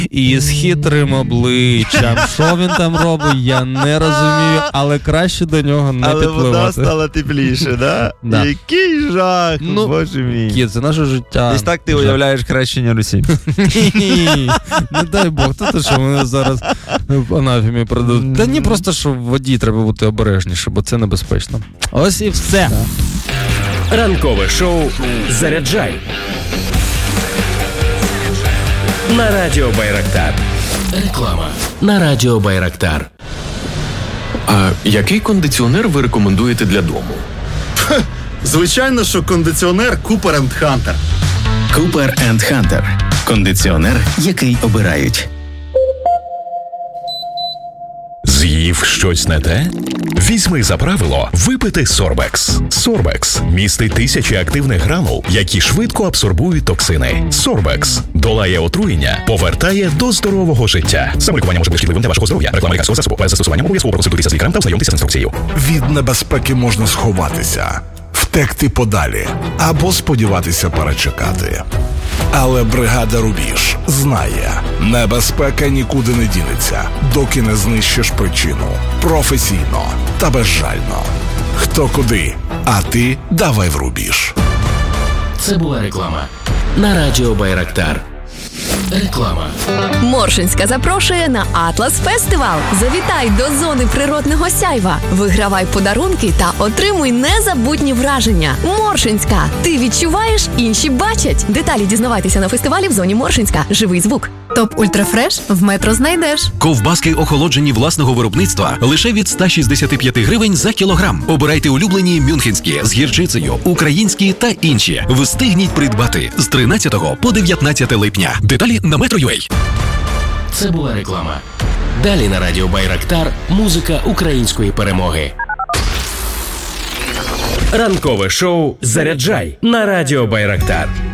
і з хитрим обличчям. Що він там робить, я не розумію, але краще до нього не підпливати. Але вода стала тепліше, да? Да. Який жах, боже мій. Кіт, це наше життя. Десь так ти уявляєш хрещення Русі. Ні, не дай Бог, то що мене зараз в анафемі продадуть. Та ні, просто що в воді треба бути обережніше, бо це небезпечно. Ось і все. Ранкове шоу «Заряджай» на Радіо Байрактар. Реклама на Радіо Байрактар. А який кондиціонер ви рекомендуєте для дому? Звичайно, що кондиціонер Cooper & Hunter. Cooper & Hunter. Кондиціонер, який обирають. З'їв щось не те? Візьми за правило випити Sorbex. Sorbex містить тисячі активних гранул, які швидко абсорбують токсини. Sorbex долає отруєння, повертає до здорового життя. Саме лікування може бути шкідливим для вашого здоров'я. Реклама лікарського засобу. Перед застосуванням обов'язково проконсультуйтеся з лікарем та ознайомтеся з інструкцією. Від небезпеки можна сховатися, втекти подалі або сподіватися перечекати. Але бригада «Рубіж» знає, небезпека нікуди не дінеться, доки не знищиш причину. Професійно та безжально. Хто куди, а ти давай в «Рубіж». Це була реклама на Радіо Байрактар. Реклама. Моршинська запрошує на Атлас Фестивал. Завітай до зони природного сяйва. Вигравай подарунки та отримуй незабутні враження. Моршинська. Ти відчуваєш, інші бачать. Деталі дізнавайтеся на фестивалі в зоні Моршинська. Живий звук. Топ Ультрафреш в Метро знайдеш. Ковбаски охолоджені власного виробництва лише від 165 гривень за кілограм. Обирайте улюблені мюнхенські з гірчицею, українські та інші. Встигніть придбати з 13 по 19 липня. Деталі на Metro.ua. Це була реклама. Далі на Радіо Байрактар музика української перемоги. Ранкове шоу «Заряджай» на Радіо Байрактар.